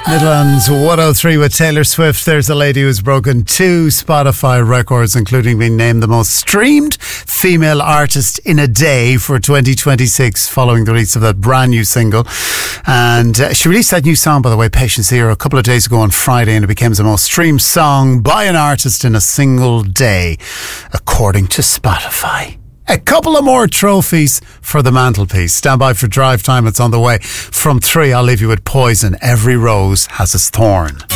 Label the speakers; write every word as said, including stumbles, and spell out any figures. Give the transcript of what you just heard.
Speaker 1: Midlands one oh three with Taylor Swift. There's a lady who's broken two Spotify records, including being named the most streamed female artist in a day for twenty twenty-six following the release of that brand new single. And uh, she released that new song, by the way, Patience Zero, a couple of days ago on Friday, and it became the most streamed song by an artist in a single day, according to Spotify. A couple of more trophies for the mantelpiece. Stand by for drive time. It's on the way. From three, I'll leave you with Poison. Every rose has its thorn.